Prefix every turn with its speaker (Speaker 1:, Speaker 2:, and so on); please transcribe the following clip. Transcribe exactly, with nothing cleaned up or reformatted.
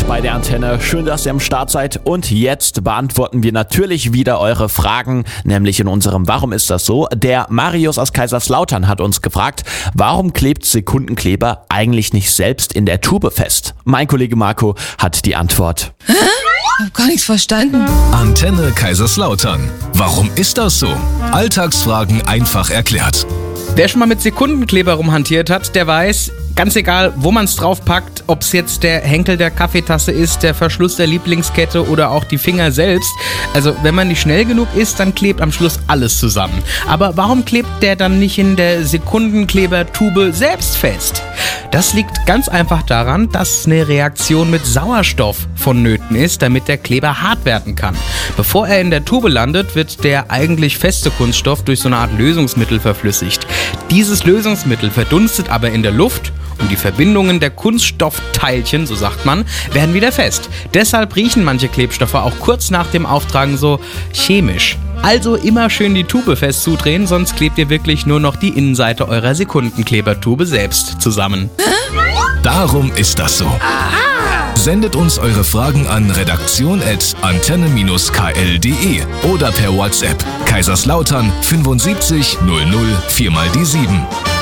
Speaker 1: bei der Antenne. Schön, dass ihr am Start seid. Und jetzt beantworten wir natürlich wieder eure Fragen, nämlich in unserem Warum ist das so? Der Marius aus Kaiserslautern hat uns gefragt, warum klebt Sekundenkleber eigentlich nicht selbst in der Tube fest? Mein Kollege Marco hat die Antwort.
Speaker 2: Hä? Ich hab gar nichts verstanden.
Speaker 3: Antenne Kaiserslautern. Warum ist das so? Alltagsfragen einfach erklärt.
Speaker 4: Wer schon mal mit Sekundenkleber rumhantiert hat, der weiß, ganz egal, wo man es draufpackt, ob es jetzt der Henkel der Kaffeetasse ist, der Verschluss der Lieblingskette oder auch die Finger selbst. Also wenn man nicht schnell genug ist, dann klebt am Schluss alles zusammen. Aber warum klebt der dann nicht in der Sekundenklebertube selbst fest? Das liegt ganz einfach daran, dass eine Reaktion mit Sauerstoff vonnöten ist, damit der Kleber hart werden kann. Bevor er in der Tube landet, wird der eigentlich feste Kunststoff durch so eine Art Lösungsmittel verflüssigt. Dieses Lösungsmittel verdunstet aber in der Luft und die Verbindungen der Kunststoffteilchen, so sagt man, werden wieder fest. Deshalb riechen manche Klebstoffe auch kurz nach dem Auftragen so chemisch. Also immer schön die Tube fest zudrehen, sonst klebt ihr wirklich nur noch die Innenseite eurer Sekundenklebertube selbst zusammen.
Speaker 3: Darum ist das so. Sendet uns eure Fragen an redaktion at antenne k l punkt d e oder per WhatsApp Kaiserslautern fünfundsiebzig null null vier mal die sieben.